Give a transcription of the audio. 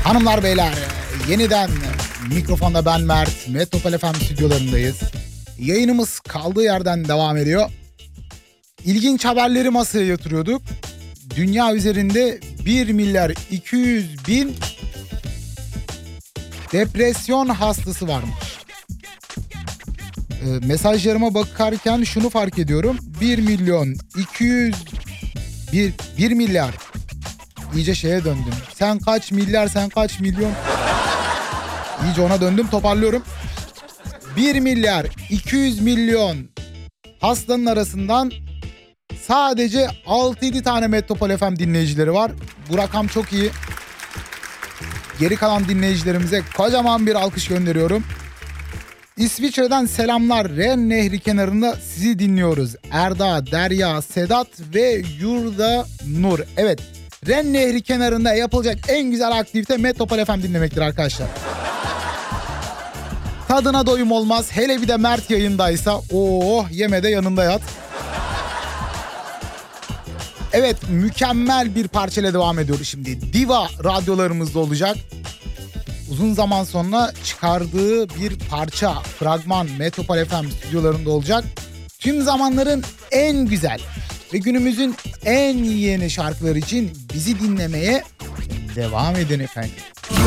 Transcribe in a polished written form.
Hanımlar beyler, yeniden mikrofonda ben Mert, Metropol FM stüdyolarındayız. Yayınımız kaldığı yerden devam ediyor. İlginç haberleri masaya yatırıyorduk. Dünya üzerinde 1 milyar 200 bin depresyon hastası varmış. Mesajlarıma bakarken şunu fark ediyorum. 1 milyar. İyice şeye döndüm. Sen kaç milyar, sen kaç milyon. İyice ona döndüm, toparlıyorum. 1 milyar 200 milyon hastanın arasından sadece 6-7 tane Metropol FM dinleyicileri var. Bu rakam çok iyi. Geri kalan dinleyicilerimize kocaman bir alkış gönderiyorum. İsviçre'den selamlar. Ren Nehri kenarında sizi dinliyoruz. Erda, Derya, Sedat ve Yurda Nur. Evet, Ren Nehri kenarında yapılacak en güzel aktivite Metropol FM dinlemektir arkadaşlar. Tadına doyum olmaz. Hele bir de Mert yayındaysa, yeme de yanında yat. Evet, mükemmel bir parçayla devam ediyoruz şimdi. Diva radyolarımızda olacak. Uzun zaman sonra çıkardığı bir parça, fragman Metropol FM stüdyolarında olacak. Tüm zamanların en güzel ve günümüzün en yeni şarkıları için bizi dinlemeye devam edin efendim.